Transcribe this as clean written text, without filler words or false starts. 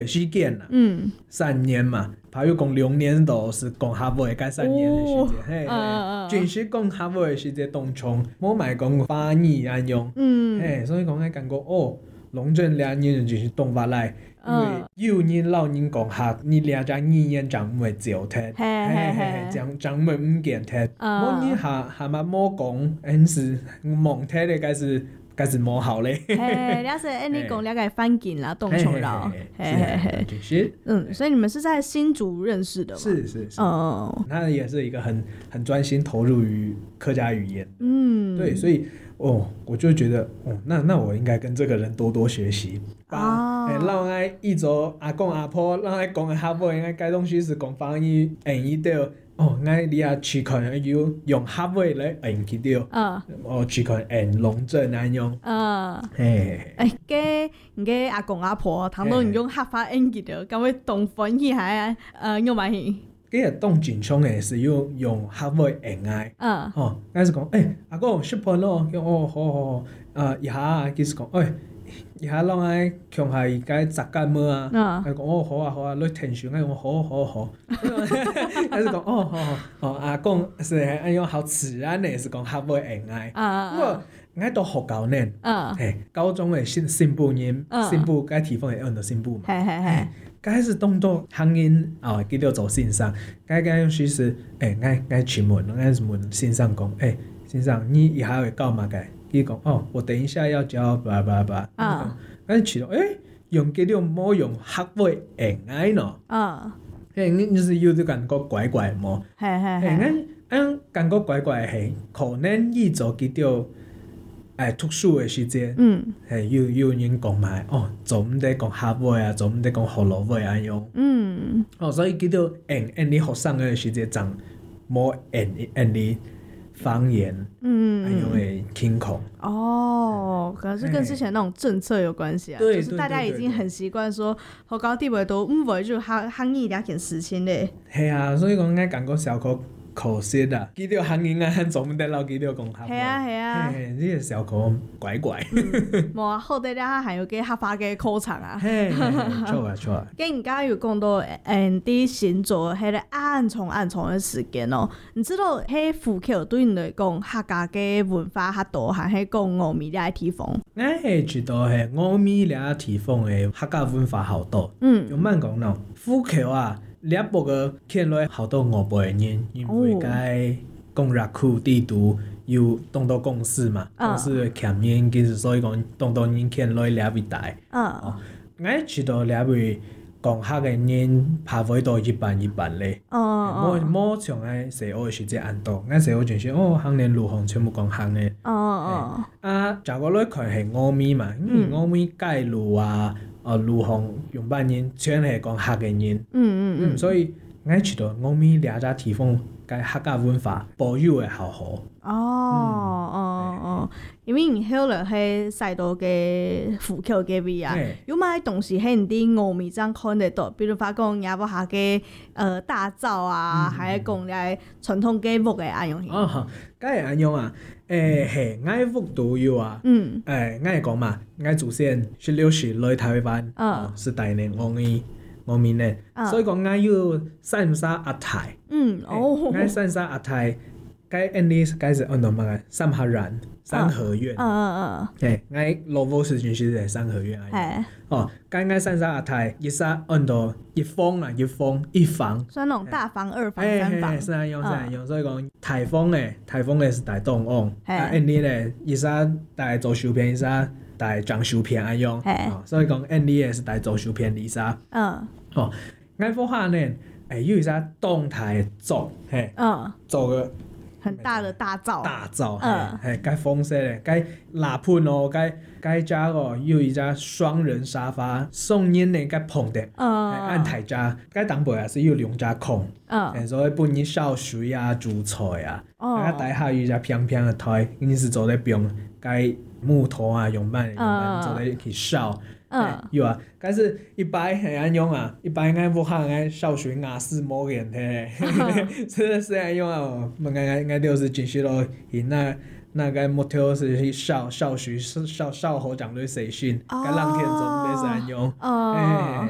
时间啦，3年嘛，譬如讲2年都是讲下尾该3年的时间，嘿，就是讲下尾的时间当中，无买讲翻译安用，嘿，所以讲感觉龙正2年就是动法来。因为有人老人讲下，你俩只语言讲唔会照听，讲唔唔见听。我你下嘛冇讲，但是蒙听的该是冇好嘞。 嘿，要是你讲了解翻紧啦，动手了， 就是。 所以你们是在新竹认识的吗？ 是。他也是一个很专心投入于客家语言。对，所以我就觉得那我应该跟这个人多多学习。让我一周阿公阿婆，让我讲下尾，应该该东西是讲方言语调。我你也去看要用下尾来去掉。我去看龙正安用。 你阿公阿婆，他们用客家去掉，咁会动翻译下用埋去。 佢個當正常嘅是要用客尾用愛，嗰時講阿哥食飯咯，好，一下佢是講一下讓我強下而家雜干麼啊，佢講好啊，你聽上我好，佢是講阿公是按用好自然嘅是講客尾用愛，不過我到學校呢，高中嘅進步人，進步該地方係按到進步嘛。該是當到行音佢都做線上，該用時是我去問線上講，線上你以後會教嘛該？佢講我等一下要教叭叭叭，我去到用佢都冇用客尾用愛喏，你就是有啲感覺怪怪麼？我感覺怪怪係可能依做佢都。讀書嘅時間，有人講埋做唔得講客尾啊，做唔得講河洛尾啊樣，所以佢都你學生嘅時間講冇你方言，因為聽孔。 可能是跟之前那種政策有關係啊，就是大家已經很習慣說學校地位都唔會就行義兩件事情咧。 係啊，所以講我感覺小可可惜啊，佢條行業啊，做唔得咯，佢條講客尾。 係啊， 呢個小可怪怪。 冇啊，後底咧還有個客家嘅考場啊。 錯啊。 跟而家有講到啲新做係咧暗藏嘅時間咯，你知道喺福橋對你嚟講客家嘅文化較多，還係講峨眉呢個地方？ 我係知道係峨眉呢個地方嘅客家文化好多。用慢講咯，福橋啊。兩部個見來好多外輩人，因為該公熱區地圖有當到公司嘛，公司嘅前面其實所以講當到人見來兩位大。我知道兩位講客嘅人拍會到一半咧。冇像我細個時節按到，我細個就是行連路行全部講行嘅。就個來看係峨眉嘛，峨眉街路啊。路行用班人全係講客嘅人，所以我知道峨眉兩個地方嘅客家文化保佑會好好。 因為你後來喺西島嘅福橋嗰邊啊，有買東西喺啲峨眉站看得到，比如話講也不下嘅大灶啊，還係講嚟傳統嘅屋嘅安用。 梗係安用啊！係我屋都有啊。我係講嘛，我祖先16歲來台灣，是大年峨眉呢，所以講我有三沙阿泰。我三沙阿泰。該該是按到乜嘅三合院，我老母是就是係三合院該三沙阿泰一沙按到一房，所以那種大房、二房、三房，是用，所以講台風嘅是大東岸，咧一沙大做小片，一沙大裝修片安用，所以講嘅是大做修片一沙，我福下呢有一沙動態做個。 很大的大灶， 該風色咧，該lap盤該加有一隻雙人沙發，送人咧該碰的，按台架，該當背也是有兩隻孔，所以幫你燒水啊、煮菜啊，該底下有一隻平平的台，你是做咧用該木頭啊，用慢做咧去燒。有啊，但是一般係安用啊，一般我不行我小學雅思冇人聽，真是安用啊，我就是進去咯，那個木頭是去燒水燒好講對誰訓，該兩天做沒是安用，